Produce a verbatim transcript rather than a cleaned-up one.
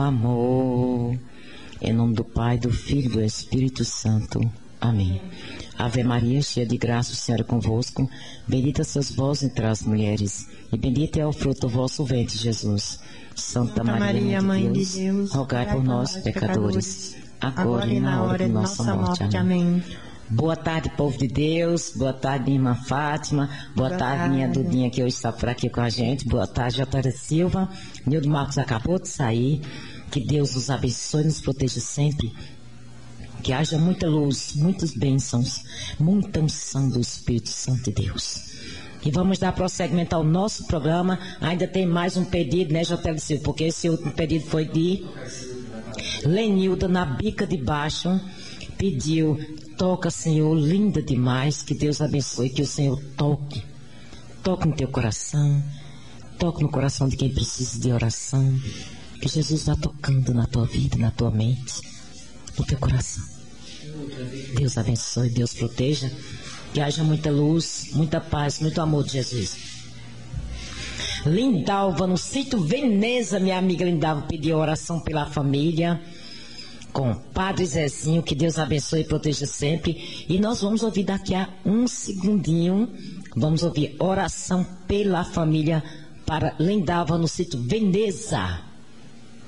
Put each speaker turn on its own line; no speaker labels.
amor. Em nome do Pai, do Filho e do Espírito Santo. Amém. Ave Maria, cheia de graça, o Senhor é convosco. Bendita sois vós entre as mulheres, e bendito é o fruto do vosso ventre, Jesus. Santa, Santa Maria, Maria, Mãe de Deus, de Deus rogai por nós, pecadores, agora e na hora de nossa morte. morte. Amém. Boa tarde, povo de Deus. Boa tarde, minha irmã Fátima. Boa, Boa tarde, tarde, minha Dudinha, que hoje está por aqui com a gente. Boa tarde, Jotária Silva. Nildo Marcos acabou de sair. Que Deus nos abençoe e nos proteja sempre. Que haja muita luz, muitas bênçãos, muita unção do Espírito Santo de Deus. E vamos dar prosseguimento ao nosso programa. Ainda tem mais um pedido, né, Jotária Silva? Porque esse último pedido foi de Lenilda, na Bica de Baixo. Pediu, toca, Senhor, linda demais. Que Deus abençoe, que o Senhor toque. Toque no teu coração. Toque no coração de quem precisa de oração. Que Jesus está tocando na tua vida, na tua mente, no teu coração. Deus abençoe, Deus proteja. Que haja muita luz, muita paz, muito amor de Jesus. Lindalva, no sítio Veneza, minha amiga Lindalva pediu oração pela família. Com o Padre Zezinho, que Deus abençoe e proteja sempre. E nós vamos ouvir daqui a um segundinho, vamos ouvir oração pela família para Lindalva, no sítio Veneza.